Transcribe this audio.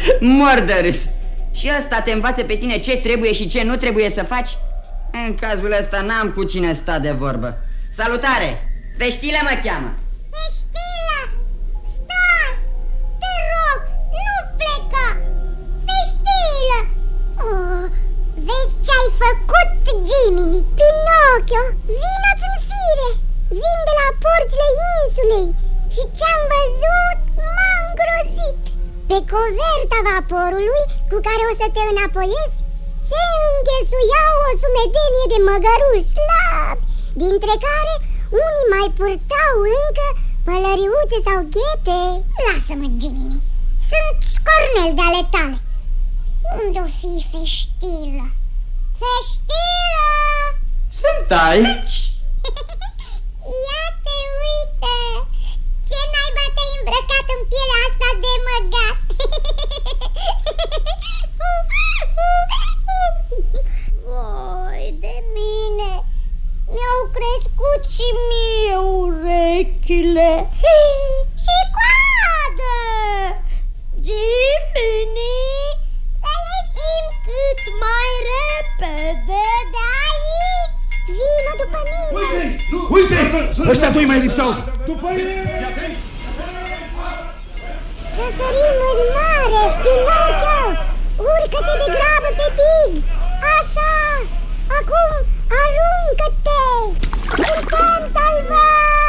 Mor de râs. Și ăsta te învață pe tine ce trebuie și ce nu trebuie să faci? În cazul ăsta n-am cu cine sta de vorbă. Salutare! Feștilă mă cheamă. Feștilă! Stai! Te rog, nu pleca! Feștilă! Oh, vezi ce-ai făcut, Jiminy? Pinocchio, vino-ți în fire! Vin de la porțile insulei și ce-am văzut m-a îngrozit. Pe coverta vaporului cu care o să te înapoiezi se înghesuiau o sumedenie de măgăruși slabi, dintre care unii mai purtau încă pălăriuțe sau ghete. Lasă-mă, Jiminy, sunt scornel de ale tale. Unde-o fi Feștilă? Feștilă! Sunt aici. Ia te uită! Ce naiba te-ai îmbrăcat în pielea asta de măgat? Voi de mine, mi-au crescut și mie urechile și coadă. Jiminy, să ieșim cât mai repede de aici. Vino după mine. Uite! Ăștia doi mai lipsau. După ei! Să sărim în mare, Pinocchio! Urcă-te de grabă pe dig! Așa! Acum aruncă-te! Suntem salvați!